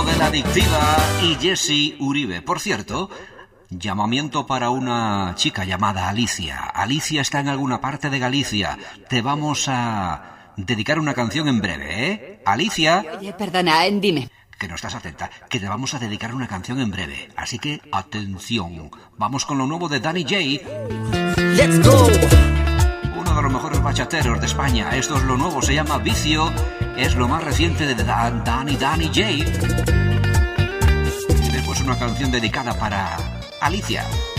de La Adictiva y Jesse Uribe. Por cierto, llamamiento para una chica llamada Alicia. Alicia está en alguna parte de Galicia. Te vamos a dedicar una canción en breve, ¿eh? Alicia. Oye, perdona, dime. Que no estás atenta, que te vamos a dedicar una canción en breve. Así que, atención. Vamos con lo nuevo de Danny J. Let's go. Uno de los mejores bachateros de España. Esto es lo nuevo, se llama Vicio. Es lo más reciente de Danny J. Y después una canción dedicada para Alicia.